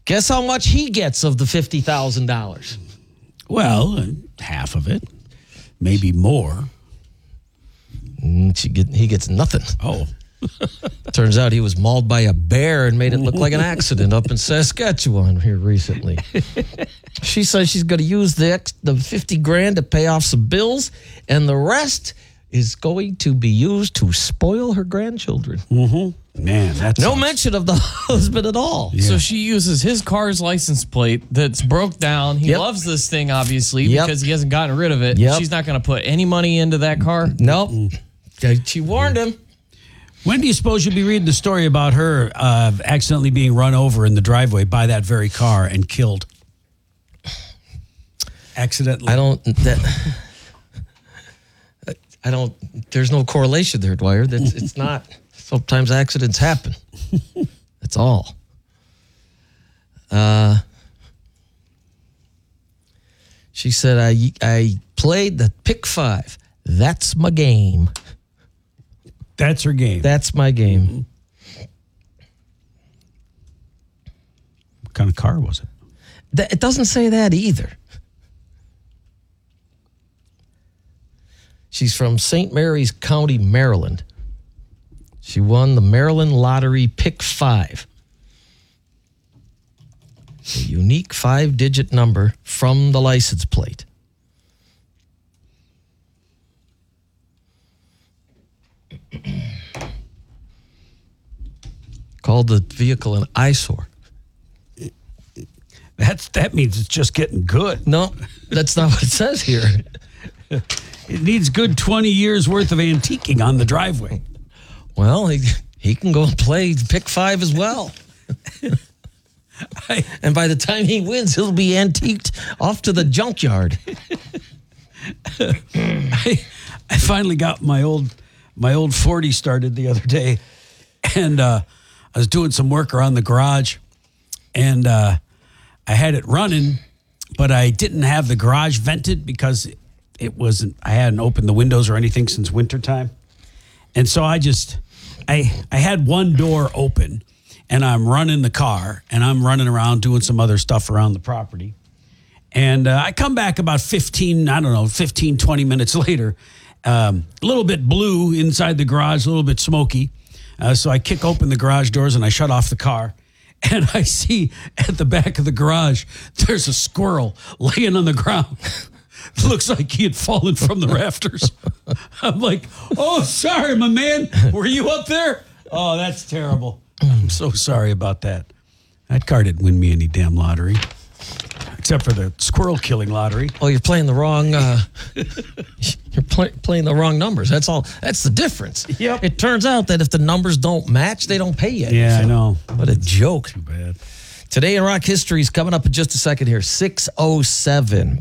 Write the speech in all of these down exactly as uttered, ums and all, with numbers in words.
Guess how much he gets of the fifty thousand dollars? Well, half of it, maybe more. Mm, she get, he gets nothing. Oh. Turns out he was mauled by a bear and made it look like an accident up in Saskatchewan here recently. She says she's going to use the ex, the fifty grand to pay off some bills, and the rest is going to be used to spoil her grandchildren. Mm-hmm. Man, that's no mention of the husband at all. Yeah. So she uses his car's license plate that's broke down. He Yep. loves this thing, obviously, Yep. because he hasn't gotten rid of it. Yep. She's not going to put any money into that car. Nope. She warned him. When do you suppose you'll be reading the story about her uh, accidentally being run over in the driveway by that very car and killed? Accidentally. I don't. That, I don't. There's no correlation there, Dwyer. That's it's not. Sometimes accidents happen. That's all. Uh, she said, "I I played the pick five. That's my game. That's her game. That's my game." What kind of car was it? That, it doesn't say that either. She's from Saint Mary's County, Maryland. She won the Maryland Lottery Pick Five. A unique five-digit number from the license plate. Called the vehicle an eyesore. That's that means it's just getting good. No, that's not what it says here. It needs good twenty years worth of antiquing on the driveway. Well, he, he can go and play pick five as well. I, and by the time he wins, he'll be antiqued off to the junkyard. I, I finally got my old my old forty started the other day, and uh, I was doing some work around the garage, and uh, I had it running, but I didn't have the garage vented because it, it wasn't. I hadn't opened the windows or anything since wintertime, and so I just I I had one door open, and I'm running the car, and I'm running around doing some other stuff around the property. And uh, I come back about fifteen, I don't know, fifteen, twenty minutes later, um, a little bit blue inside the garage, a little bit smoky. Uh, so I kick open the garage doors and I shut off the car. And I see at the back of the garage, there's a squirrel laying on the ground. Looks like he had fallen from the rafters. I'm like, oh, sorry, my man. Were you up there? Oh, that's terrible. I'm so sorry about that. That car didn't win me any damn lottery. Except for the squirrel killing lottery. Oh, you're playing the wrong. Uh, you're play, playing the wrong numbers. That's all. That's the difference. Yep. It turns out that if the numbers don't match, they don't pay you. Yeah, I know. What a joke. Too bad. Today in Rock History is coming up in just a second here. six oh seven.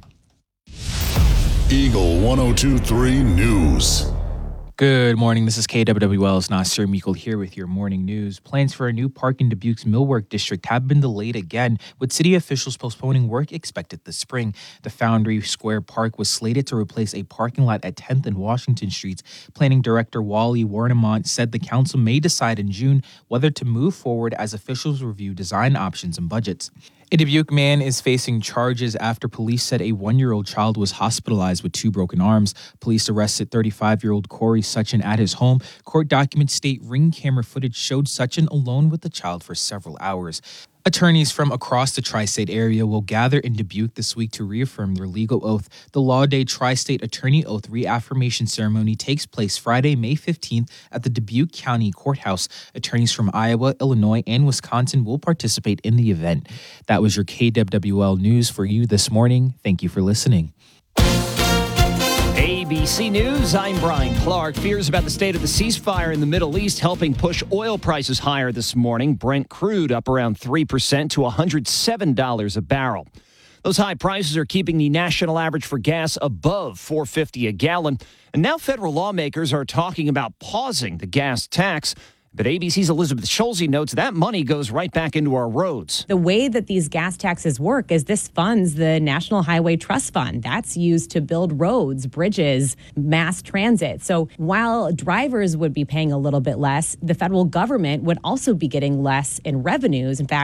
Eagle one oh two point three News. Good morning. This is K W W L's Nasser Meikle here with your morning news. Plans for a new park in Dubuque's Millwork District have been delayed again, with city officials postponing work expected this spring. The Foundry Square Park was slated to replace a parking lot at tenth and Washington Streets. Planning Director Wally Warnemont said the council may decide in June whether to move forward as officials review design options and budgets. A Dubuque man is facing charges after police said a one-year-old child was hospitalized with two broken arms. Police arrested thirty-five-year-old Corey Sutchin at his home. Court documents state ring camera footage showed Sutchin alone with the child for several hours. Attorneys from across the tri-state area will gather in Dubuque this week to reaffirm their legal oath. The Law Day Tri-State Attorney Oath Reaffirmation Ceremony takes place Friday, May fifteenth at the Dubuque County Courthouse. Attorneys from Iowa, Illinois, and Wisconsin will participate in the event. That was your K W W L News for you this morning. Thank you for listening. A B C News, I'm Brian Clark. Fears about the state of the ceasefire in the Middle East helping push oil prices higher this morning. Brent crude up around three percent to one hundred seven dollars a barrel. Those high prices are keeping the national average for gas above four dollars and fifty cents a gallon. And now federal lawmakers are talking about pausing the gas tax. But A B C's Elizabeth Schulze notes that money goes right back into our roads. The way that these gas taxes work is this funds the National Highway Trust Fund. That's used to build roads, bridges, mass transit. So while drivers would be paying a little bit less, the federal government would also be getting less in revenues. In fact,